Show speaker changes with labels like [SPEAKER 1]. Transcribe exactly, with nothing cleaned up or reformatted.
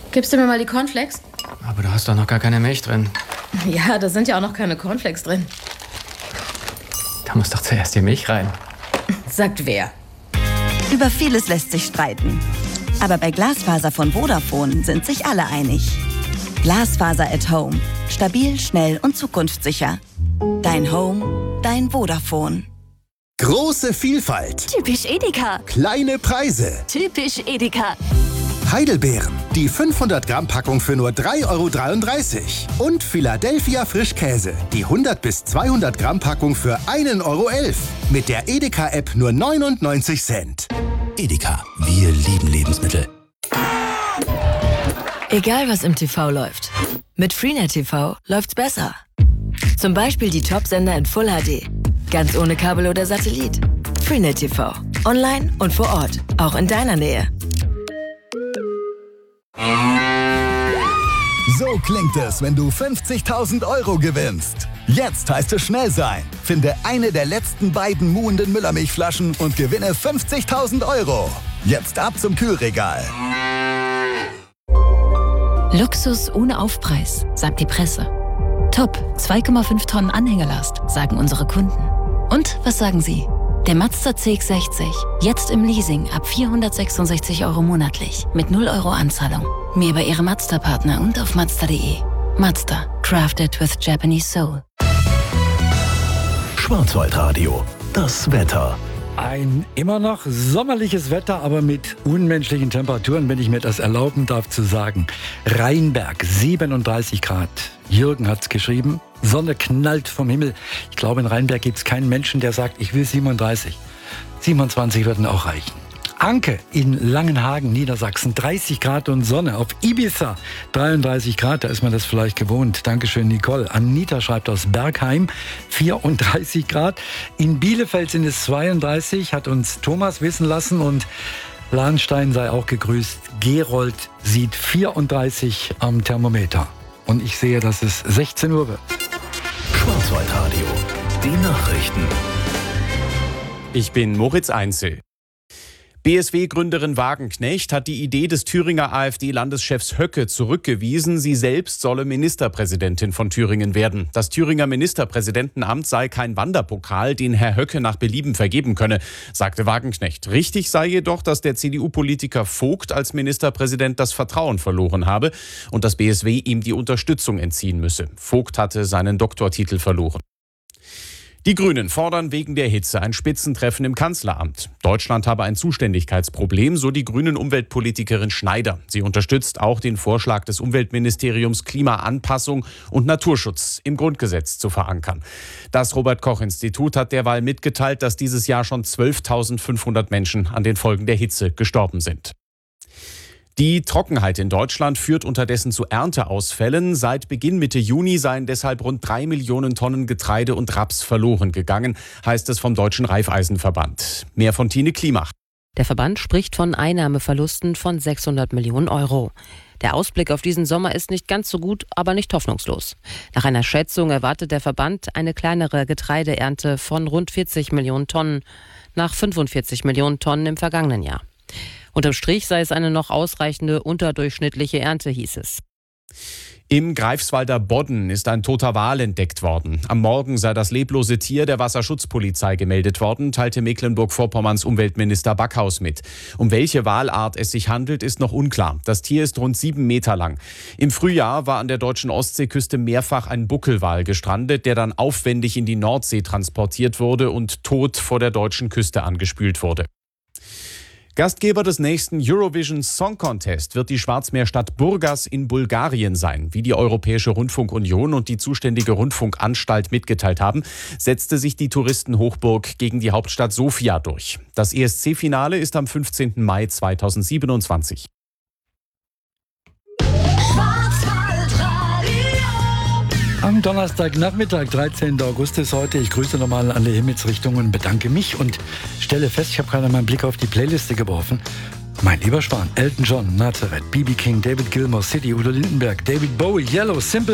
[SPEAKER 1] Gibst du mir mal die Cornflakes?
[SPEAKER 2] Aber du hast doch noch gar keine Milch drin.
[SPEAKER 1] Ja, da sind ja auch noch keine Cornflakes drin.
[SPEAKER 2] Da muss doch zuerst die Milch rein.
[SPEAKER 1] Sagt wer?
[SPEAKER 3] Über vieles lässt sich streiten. Aber bei Glasfaser von Vodafone sind sich alle einig. Glasfaser at Home. Stabil, schnell und zukunftssicher. Dein Home, dein Vodafone.
[SPEAKER 4] Große Vielfalt.
[SPEAKER 5] Typisch Edeka.
[SPEAKER 4] Kleine Preise.
[SPEAKER 5] Typisch Edeka.
[SPEAKER 4] Heidelbeeren. Die fünfhundert Gramm Packung für nur drei Euro dreiunddreißig. Und Philadelphia Frischkäse. Die hundert bis zweihundert Gramm Packung für ein Euro elf. Mit der Edeka-App nur neunundneunzig Cent.
[SPEAKER 6] Edeka. Wir lieben Lebensmittel.
[SPEAKER 7] Egal was im T V läuft. Mit Freenet T V läuft's besser. Zum Beispiel die Top-Sender in Full H D. Ganz ohne Kabel oder Satellit. Freenet T V. Online und vor Ort. Auch in deiner Nähe.
[SPEAKER 8] So klingt es, wenn du fünfzigtausend Euro gewinnst. Jetzt heißt es schnell sein. Finde eine der letzten beiden muhenden Müllermilchflaschen und gewinne fünfzigtausend Euro. Jetzt ab zum Kühlregal.
[SPEAKER 9] Luxus ohne Aufpreis, sagt die Presse. Top, zwei Komma fünf Tonnen Anhängerlast, sagen unsere Kunden. Und was sagen Sie? Der Mazda C X sechzig, jetzt im Leasing ab vierhundertsechsundsechzig Euro monatlich, mit null Euro Anzahlung. Mehr bei Ihrem Mazda-Partner und auf Mazda punkt de. Mazda, crafted with Japanese soul.
[SPEAKER 6] Schwarzwaldradio, das Wetter.
[SPEAKER 10] Ein immer noch sommerliches Wetter, aber mit unmenschlichen Temperaturen, wenn ich mir das erlauben darf zu sagen. Rheinberg, siebenunddreißig Grad. Jürgen hat's geschrieben. Sonne knallt vom Himmel. Ich glaube, in Rheinberg gibt es keinen Menschen, der sagt, ich will siebenunddreißig. siebenundzwanzig würden auch reichen. Anke in Langenhagen, Niedersachsen, dreißig Grad und Sonne. Auf Ibiza dreiunddreißig Grad, da ist man das vielleicht gewohnt. Dankeschön, Nicole. Anita schreibt aus Bergheim, vierunddreißig Grad. In Bielefeld sind es zweiunddreißig, hat uns Thomas wissen lassen. Und Lahnstein sei auch gegrüßt. Gerold sieht vierunddreißig am Thermometer. Und ich sehe, dass es sechzehn Uhr wird.
[SPEAKER 6] Schwarzwaldradio, die Nachrichten.
[SPEAKER 11] Ich bin Moritz Einzel. B S W-Gründerin Wagenknecht hat die Idee des Thüringer AfD-Landeschefs Höcke zurückgewiesen. Sie selbst solle Ministerpräsidentin von Thüringen werden. Das Thüringer Ministerpräsidentenamt sei kein Wanderpokal, den Herr Höcke nach Belieben vergeben könne, sagte Wagenknecht. Richtig sei jedoch, dass der C D U-Politiker Vogt als Ministerpräsident das Vertrauen verloren habe und das B S W ihm die Unterstützung entziehen müsse. Vogt hatte seinen Doktortitel verloren. Die Grünen fordern wegen der Hitze ein Spitzentreffen im Kanzleramt. Deutschland habe ein Zuständigkeitsproblem, so die grünen Umweltpolitikerin Schneider. Sie unterstützt auch den Vorschlag des Umweltministeriums, Klimaanpassung und Naturschutz im Grundgesetz zu verankern. Das Robert-Koch-Institut hat derweil mitgeteilt, dass dieses Jahr schon zwölftausendfünfhundert Menschen an den Folgen der Hitze gestorben sind. Die Trockenheit in Deutschland führt unterdessen zu Ernteausfällen. Seit Beginn Mitte Juni seien deshalb rund drei Millionen Tonnen Getreide und Raps verloren gegangen, heißt es vom Deutschen Raiffeisenverband. Mehr von Tine Klimach.
[SPEAKER 12] Der Verband spricht von Einnahmeverlusten von sechshundert Millionen Euro. Der Ausblick auf diesen Sommer ist nicht ganz so gut, aber nicht hoffnungslos. Nach einer Schätzung erwartet der Verband eine kleinere Getreideernte von rund vierzig Millionen Tonnen nach fünfundvierzig Millionen Tonnen im vergangenen Jahr. Unterm Strich sei es eine noch ausreichende unterdurchschnittliche Ernte, hieß es.
[SPEAKER 11] Im Greifswalder Bodden ist ein toter Wal entdeckt worden. Am Morgen sei das leblose Tier der Wasserschutzpolizei gemeldet worden, teilte Mecklenburg-Vorpommerns Umweltminister Backhaus mit. Um welche Walart es sich handelt, ist noch unklar. Das Tier ist rund sieben Meter lang. Im Frühjahr war an der deutschen Ostseeküste mehrfach ein Buckelwal gestrandet, der dann aufwendig in die Nordsee transportiert wurde und tot vor der deutschen Küste angespült wurde. Gastgeber des nächsten Eurovision Song Contest wird die Schwarzmeerstadt Burgas in Bulgarien sein. Wie die Europäische Rundfunkunion und die zuständige Rundfunkanstalt mitgeteilt haben, setzte sich die Touristenhochburg gegen die Hauptstadt Sofia durch. Das E S C-Finale ist am fünfzehnten Mai zweitausendsiebenundzwanzig.
[SPEAKER 10] Am Donnerstagnachmittag, dreizehnten August ist heute. Ich grüße nochmal alle Himmelsrichtungen, bedanke mich und stelle fest, ich habe gerade meinen Blick auf die Playliste geworfen. Mein lieber Schwan, Elton John, Nazareth, B B King, David Gilmour, City, Udo Lindenberg, David Bowie, Yellow, Simple